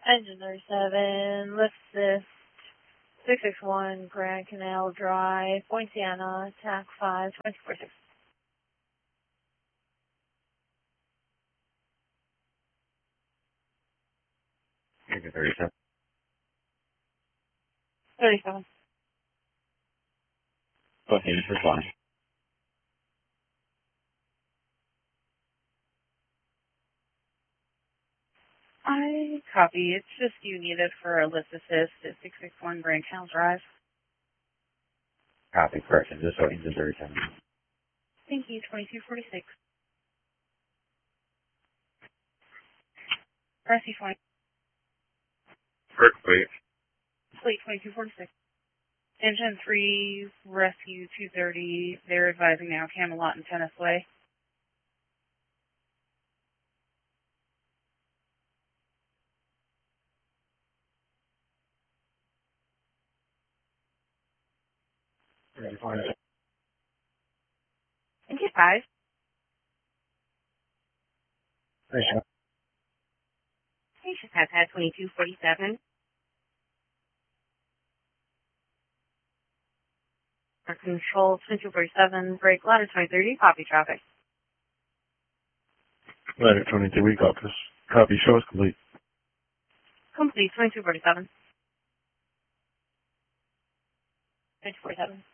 Engine 37, lift assist, 661 Grand Canal Drive, Poinciana, TAC 5, 246. Engine 37. 37. Go ahead, reply. I copy. It's just you needed for a lift assist at 661 Grand Canal Drive. Copy, correction. Just so engine 37. Thank you, 2246. Rescue 20. Wait. Fleet 2246. Engine 3, Rescue 230. They're advising now Camelot and Tennis Way. Thank you, 5. Station has had 2247. Our control 2247, break ladder 2030, copy traffic. Ladder 22, we got this. Copy, show us complete. Complete 2247. 2247.